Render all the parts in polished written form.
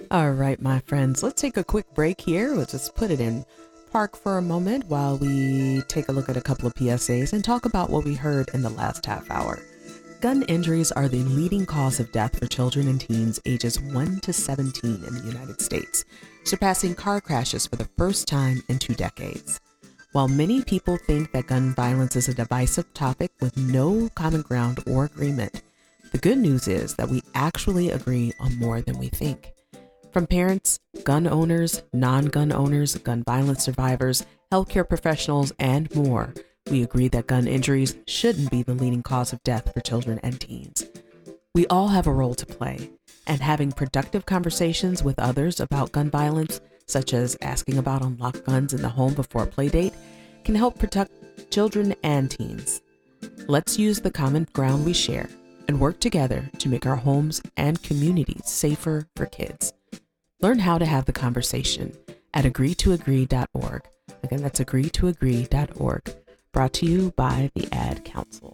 All right, my friends, let's take a quick break here. Let's just put it in park for a moment while we take a look at a couple of PSAs and talk about what we heard in the last half hour. Gun injuries are the leading cause of death for children and teens ages 1 to 17 in the United States, surpassing car crashes for the first time in 2 decades. While many people think that gun violence is a divisive topic with no common ground or agreement, the good news is that we actually agree on more than we think. From parents, gun owners, non-gun owners, gun violence survivors, healthcare professionals, and more, we agree that gun injuries shouldn't be the leading cause of death for children and teens. We all have a role to play, and having productive conversations with others about gun violence, such as asking about unlocked guns in the home before a play date, can help protect children and teens. Let's use the common ground we share and work together to make our homes and communities safer for kids. Learn how to have the conversation at agreetoagree.org. Again, that's agreetoagree.org. Brought to you by the Ad Council.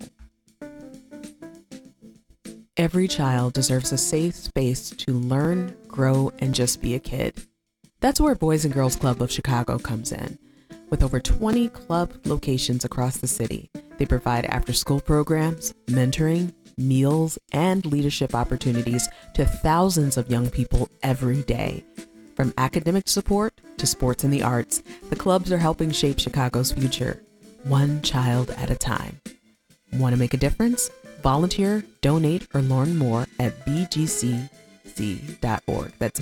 Every child deserves a safe space to learn, grow, and just be a kid. That's where Boys and Girls Club of Chicago comes in. With over 20 club locations across the city, they provide after-school programs, mentoring, meals, and leadership opportunities to thousands of young people every day. From academic support to sports and the arts, the clubs are helping shape Chicago's future, one child at a time. Want to make a difference? Volunteer, donate, or learn more at bgcc.org. That's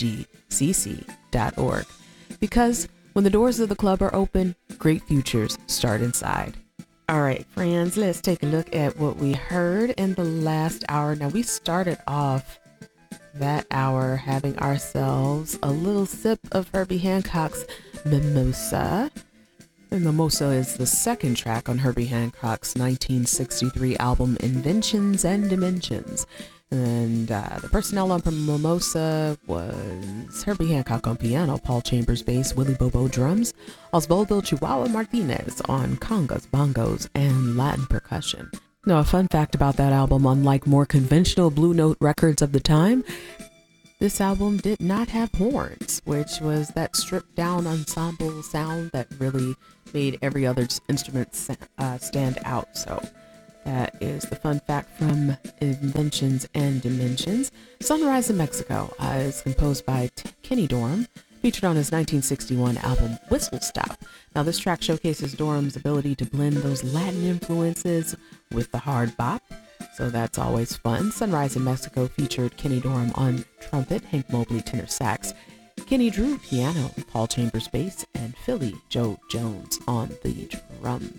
bgcc.org. Because when the doors of the club are open, great futures start inside. All right, friends, let's take a look at what we heard in the last hour. Now, we started off that hour having ourselves a little sip of Herbie Hancock's Mimosa. And Mimosa is the second track on Herbie Hancock's 1963 album Inventions and Dimensions. And the personnel on Mimosa was Herbie Hancock on piano, Paul Chambers bass, Willie Bobo drums, Osvaldo Chihuahua Martinez on congas, bongos, and Latin percussion. Now, a fun fact about that album, unlike more conventional Blue Note records of the time, this album did not have horns, which was that stripped down ensemble sound that really made every other instrument stand out. So that is the fun fact from Inventions and Dimensions. Sunrise in Mexico is composed by Kenny Dorham, featured on his 1961 album Whistle Stop. Now, this track showcases Dorham's ability to blend those Latin influences with the hard bop, so that's always fun. Sunrise in Mexico featured Kenny Dorham on trumpet, Hank Mobley tenor sax, Kenny Drew piano, Paul Chambers bass, and Philly Joe Jones on the drums.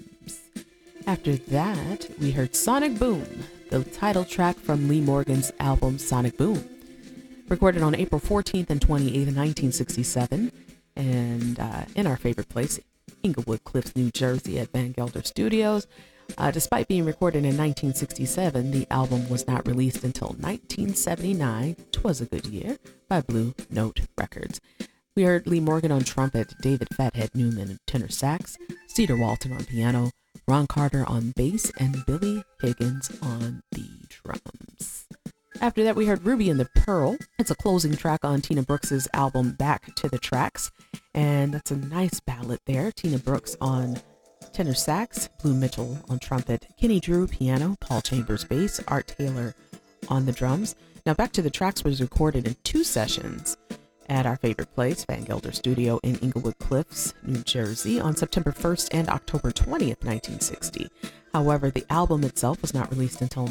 After that, we heard Sonic Boom, the title track from Lee Morgan's album Sonic Boom. Recorded on April 14th and 28th, 1967, and in our favorite place, Englewood Cliffs, New Jersey at Van Gelder Studios. Despite being recorded in 1967, the album was not released until 1979, 'Twas a Good Year, by Blue Note Records. We heard Lee Morgan on trumpet, David Fathead Newman on tenor sax, Cedar Walton on piano, Ron Carter on bass, and Billy Higgins on the drums. After that, we heard Ruby and the Pearl. It's a closing track on Tina Brooks's album Back to the Tracks, and that's a nice ballad there. Tina Brooks on tenor sax, Blue Mitchell on trumpet, Kenny Drew piano, Paul Chambers bass, Art Taylor on the drums. Now, Back to the Tracks was recorded in 2 sessions at our favorite place, Van Gelder Studio in Englewood Cliffs, New Jersey, on September 1st and October 20th, 1960. However, the album itself was not released until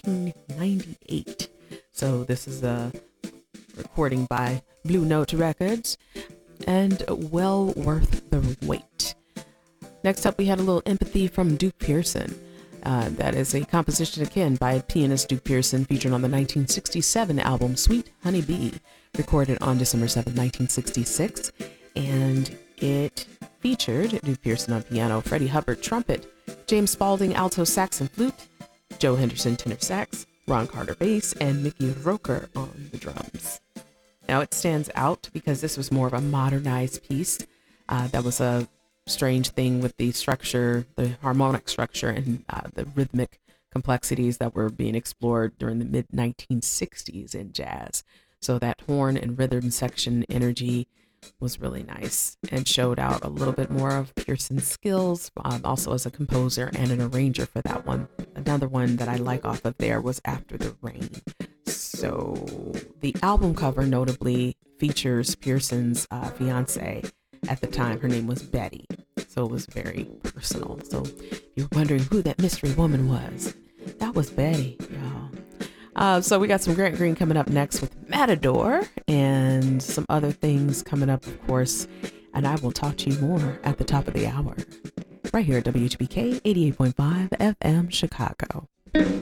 1998. So this is a recording by Blue Note Records, and well worth the wait. Next up, we had a little Empathy from Duke Pearson. That is a composition again by pianist Duke Pearson, featured on the 1967 album Sweet Honey Bee, recorded on December 7, 1966. And it featured Duke Pearson on piano, Freddie Hubbard trumpet, James Spaulding alto sax and flute, Joe Henderson tenor sax, Ron Carter bass, and Mickey Roker on the drums. Now, it stands out because this was more of a modernized piece. That was a strange thing with the structure, the harmonic structure, and the rhythmic complexities that were being explored during the mid-1960s in jazz. So that horn and rhythm section energy was really nice and showed out a little bit more of Pearson's skills, also as a composer and an arranger for that one. Another one that I like off of there was After the Rain. So the album cover notably features Pearson's fiance at the time. Her name was Betty. So it was very personal. So if you're wondering who that mystery woman was, that was Betty, y'all. So we got some Grant Green coming up next with Matador and some other things coming up, of course. And I will talk to you more at the top of the hour right here at WHBK 88.5 FM Chicago.